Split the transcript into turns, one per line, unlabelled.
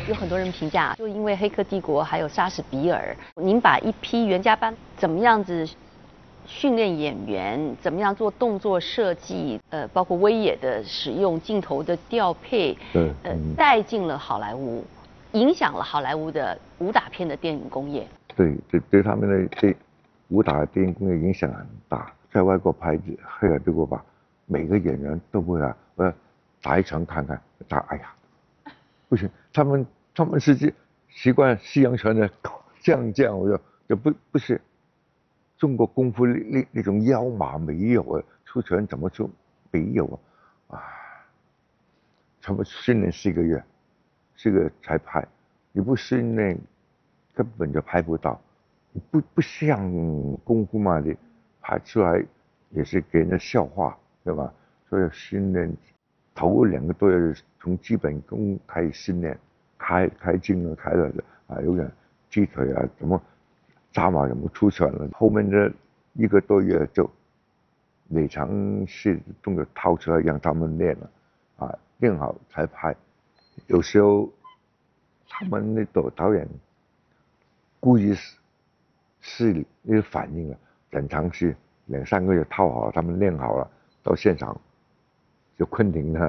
有很多人评价，就因为《黑客帝国》还有莎士比尔，您把一批原家班怎么样子训练演员，怎么样做动作设计，包括威野的使用、镜头的调配，带进了好莱坞，影响了好莱坞的武打片的电影工业。
对他们的对武打电影工业影响很大。在外国拍《黑客帝国》吧，每个演员都不会啊，我要打一场看看，哎呀，不行，他们是习惯西洋拳的这样，我就不是中国功夫那种腰马没有啊，出拳怎么出没有啊，他们训练4个月才拍，你不训练根本就拍不到，不像功夫嘛，你拍出来也是给人家笑话，对吧？所以训练头2个多月从基本功开始训练，开筋了，开了啊，有点鸡腿啊，怎么扎马怎么出拳了，后面的1个多月就每场戏动作掏出来让他们练了，啊，练好才拍。有时候他们那个导演故意是那个反应了，整场戏2、3个月套好了，他们练好了，到现场就昆汀他